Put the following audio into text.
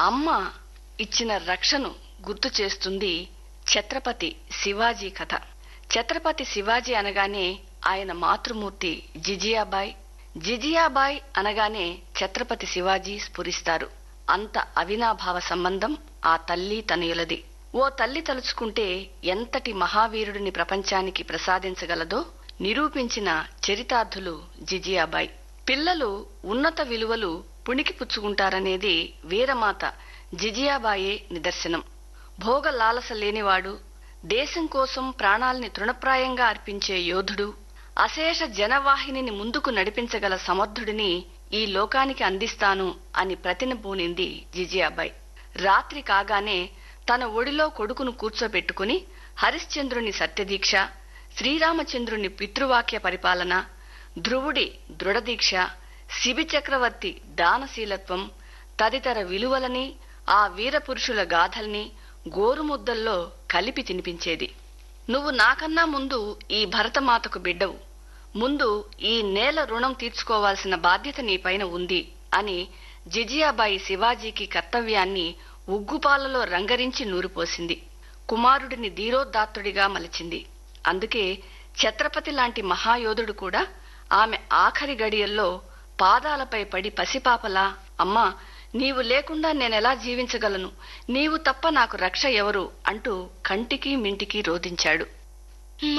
అమ్మ ఇచ్చిన రక్షను గుర్తు చేస్తుంది ఛత్రపతి శివాజీ కథ. ఛత్రపతి శివాజీ అనగానే ఆయన మాతృమూర్తి జిజియాబాయి, జిజియాబాయి అనగానే ఛత్రపతి శివాజీ స్ఫురిస్తారు. అంత అవినాభావ సంబంధం ఆ తల్లి తనయులది. ఓ తల్లి తలుచుకుంటే ఎంతటి మహావీరుడిని ప్రపంచానికి ప్రసాదించగలదో నిరూపించిన చరితార్థులు జిజియాబాయి. పిల్లలు ఉన్నత విలువలు పుణికిపుచ్చుకుంటారనేది వీరమాత జిజియాబాయే నిదర్శనం. భోగ లాలస లేనివాడు, దేశం కోసం ప్రాణాల్ని తృణప్రాయంగా అర్పించే యోధుడు, అశేష జనవాహినిని ముందుకు నడిపించగల సమర్థుడిని ఈ లోకానికి అందిస్తాను అని ప్రతినబూనింది జిజియాబాయి. రాత్రి కాగానే తన ఒడిలో కొడుకును కూర్చోబెట్టుకుని హరిశ్చంద్రుని సత్యదీక్ష, శ్రీరామచంద్రుని పితృవాక్య పరిపాలన, ధ్రువుడి దృఢదీక్ష, శిబి చక్రవర్తి దానశీలత్వం తదితర విలువలని, ఆ వీరపురుషుల గాథల్ని గోరుముద్దల్లో కలిపి తినిపించేది. నువ్వు నాకన్నా ముందు ఈ భరతమాతకు బిడ్డవు, ముందు ఈ నేల రుణం తీర్చుకోవాల్సిన బాధ్యత నీపైన ఉంది అని జిజియాబాయి శివాజీకి కర్తవ్యాన్ని ఉగ్గుపాలలో రంగరించి నూరిపోసింది. కుమారుడిని ధీరోదాత్తుడిగా మలిచింది. అందుకే ఛత్రపతి లాంటి మహాయోధుడు కూడా ఆమె ఆఖరి గడియల్లో పాదాలపై పడి పసిపాపలా, అమ్మా నీవు లేకుండా నేనెలా జీవించగలను, నీవు తప్ప నాకు రక్ష ఎవరు అంటూ కంటికి మింటికి రోదించాడు.